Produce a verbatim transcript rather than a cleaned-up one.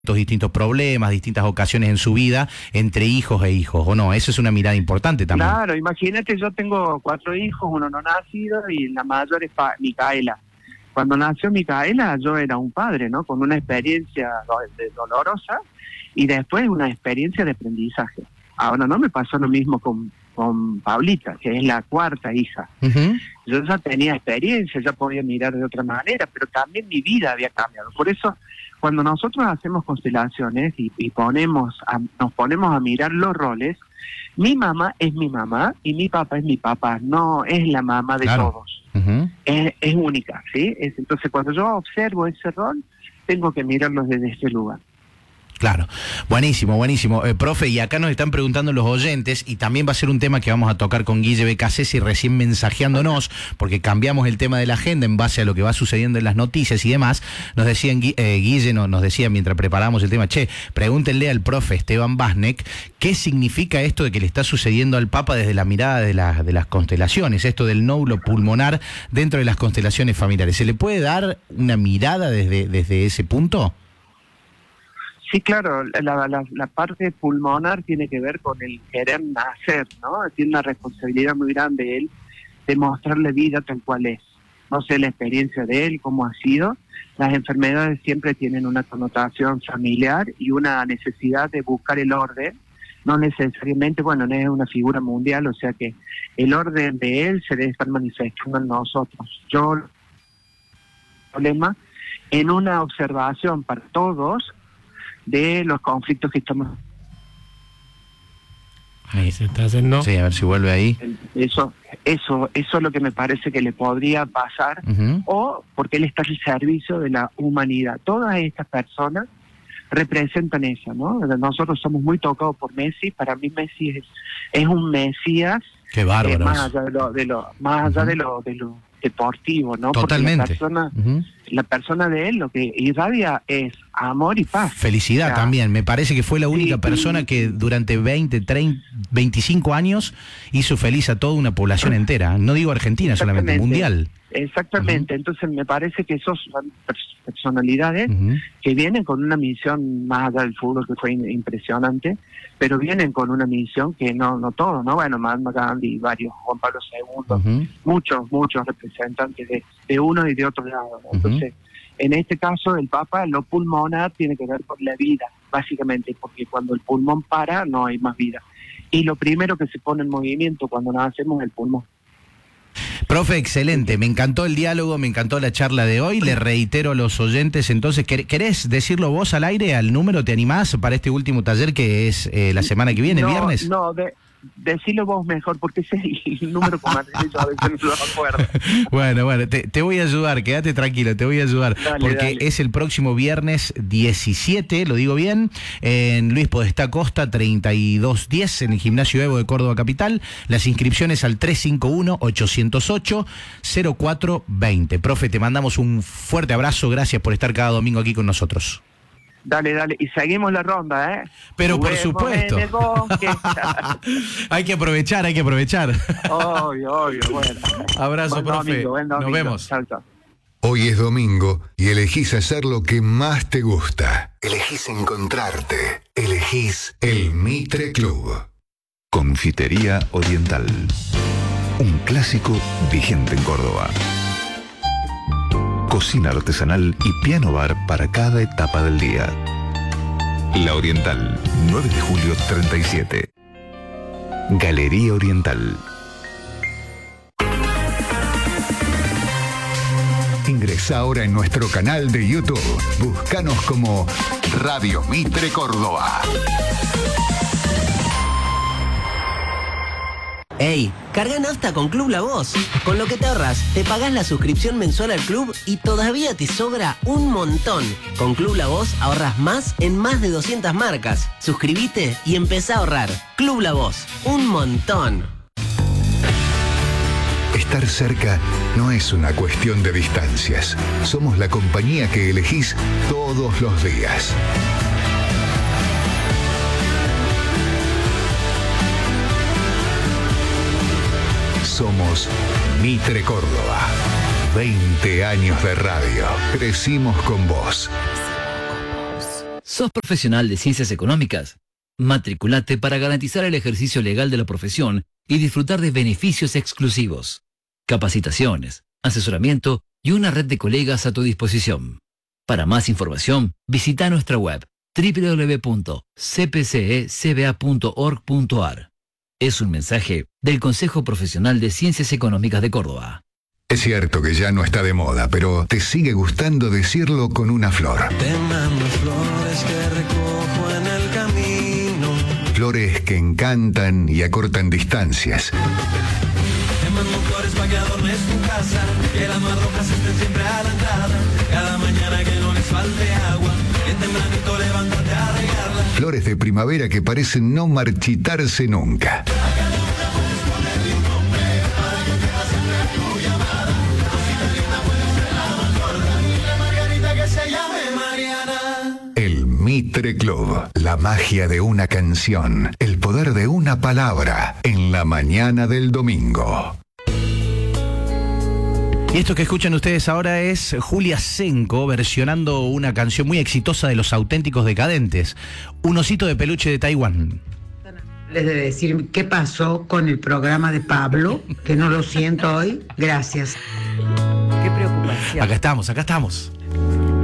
distintos problemas, distintas ocasiones en su vida, entre hijos e hijos, ¿o no? Eso es una mirada importante también. Claro, imagínate, yo tengo cuatro hijos, uno no nacido y la mayor es pa- Micaela. Cuando nació Micaela, yo era un padre, ¿no? Con una experiencia do- de dolorosa y después una experiencia de aprendizaje. Ahora no me pasó lo mismo con, con Paulita, que es la cuarta hija. Uh-huh. Yo ya tenía experiencia, ya podía mirar de otra manera, pero también mi vida había cambiado. Por eso, cuando nosotros hacemos constelaciones y, y ponemos a, nos ponemos a mirar los roles, mi mamá es mi mamá y mi papá es mi papá, no es la mamá de Claro. todos. Uh-huh. Es, es única, ¿sí? Es, entonces, cuando yo observo ese rol, tengo que mirarlo desde ese lugar. Claro, buenísimo, buenísimo. Eh, profe, y acá nos están preguntando los oyentes, y también va a ser un tema que vamos a tocar con Guille Beccacessi recién mensajeándonos, porque cambiamos el tema de la agenda en base a lo que va sucediendo en las noticias y demás. Nos decían, eh, Guille no, nos decía mientras preparamos el tema, che, pregúntenle al profe Esteban Basnek, ¿qué significa esto de que le está sucediendo al Papa desde la mirada de, la, de las constelaciones, esto del nódulo pulmonar dentro de las constelaciones familiares? ¿Se le puede dar una mirada desde, desde ese punto? Sí, claro, la, la, la parte pulmonar tiene que ver con el querer nacer, ¿no? Tiene una responsabilidad muy grande él de mostrarle vida tal cual es. No sé la experiencia de él, cómo ha sido. Las enfermedades siempre tienen una connotación familiar y una necesidad de buscar el orden. No necesariamente, bueno, no es una figura mundial, o sea que el orden de él se debe estar manifestando en nosotros. Yo, el problema, en una observación para todos, de los conflictos que estamos. Ahí se está haciendo. Sí, a ver si vuelve ahí. Eso, eso, eso es lo que me parece que le podría pasar, Uh-huh. o porque él está al servicio de la humanidad. Todas estas personas representan eso, ¿no? Nosotros somos muy tocados por Messi. Para mí Messi es, es un mesías. Qué bárbaro. eh, más eso. allá de lo, de lo, más allá Uh-huh. de lo, de lo deportivo, ¿no? Totalmente. Porque la persona, Uh-huh. la persona de él lo que irradia es amor y paz. Felicidad, o sea, también. Me parece que fue la única sí, persona sí. que durante veinte, treinta, veinticinco años hizo feliz a toda una población entera. No digo Argentina solamente, mundial. Exactamente. Uh-huh. Entonces me parece que esos son personalidades uh-huh. que vienen con una misión más allá del fútbol, que fue impresionante, pero vienen con una misión que no no todos, ¿no? Bueno, Mahatma Gandhi y varios, Juan Pablo segundo, uh-huh. muchos, muchos representantes de, de uno y de otro lado, ¿no? Entonces, uh-huh. en este caso, el Papa, lo pulmonar tiene que ver con la vida, básicamente, porque cuando el pulmón para, no hay más vida. Y lo primero que se pone en movimiento cuando nacemos es el pulmón. Profe, excelente, me encantó el diálogo, me encantó la charla de hoy, le reitero a los oyentes, entonces, ¿querés decirlo vos al aire, al número, te animás para este último taller que es eh, la semana que viene, no, el viernes? No, de... Decilo vos mejor, porque ese es el número comercial, yo a veces no lo acuerdo. Bueno, bueno, te, te voy a ayudar, quédate tranquilo, te voy a ayudar, dale, porque dale. es el próximo viernes diecisiete, lo digo bien, en Luis Podestá Costa, treinta y dos diez, en el Gimnasio Evo de Córdoba Capital. Las inscripciones al tres cinco uno, ocho cero ocho, cero cuatro dos cero. Profe, te mandamos un fuerte abrazo, gracias por estar cada domingo aquí con nosotros. Dale, dale, y seguimos la ronda, ¿eh? Pero por supuesto. Hay que aprovechar, hay que aprovechar. Obvio, obvio, bueno. Abrazo, buen profe. Domingo, buen domingo. Nos vemos. Chao, chao. Hoy es domingo y elegís hacer lo que más te gusta. Elegís encontrarte. Elegís el Mitre Club. Confitería Oriental. Un clásico vigente en Córdoba. Cocina artesanal y piano bar para cada etapa del día. La Oriental, nueve de julio treinta y siete. Galería Oriental. Ingresá ahora en nuestro canal de YouTube. Búscanos como Radio Mitre Córdoba. Ey, carga nafta con Club La Voz. Con lo que te ahorras, te pagás la suscripción mensual al club y todavía te sobra un montón. Con Club La Voz ahorras más en más de doscientas marcas. Suscribite y empezá a ahorrar. Club La Voz, un montón. Estar cerca no es una cuestión de distancias. Somos la compañía que elegís todos los días. Somos Mitre Córdoba. veinte años de radio. Crecimos con vos. ¿Sos profesional de ciencias económicas? Matriculate para garantizar el ejercicio legal de la profesión y disfrutar de beneficios exclusivos, capacitaciones, asesoramiento y una red de colegas a tu disposición. Para más información, visita nuestra web doble u doble u doble u punto c p c e c b a punto org punto a r. Es un mensaje del Consejo Profesional de Ciencias Económicas de Córdoba. Es cierto que ya no está de moda, pero te sigue gustando decirlo con una flor. Te mando flores que recojo en el camino. Flores que encantan y acortan distancias. Te mando flores para que adornes tu casa, que las más rojas estén siempre a la entrada. Cada mañana que no les falte agua, que tempranito levántate a regarla. Flores de primavera que parecen no marchitarse nunca. El Mitre Club, la magia de una canción, el poder de una palabra, en la mañana del domingo. Y esto que escuchan ustedes ahora es Julia Senko versionando una canción muy exitosa de Los Auténticos Decadentes, Un osito de peluche de Taiwán. Les de decir qué pasó con el programa de Pablo, que no lo siento hoy. Gracias. Qué preocupación. Acá estamos, acá estamos.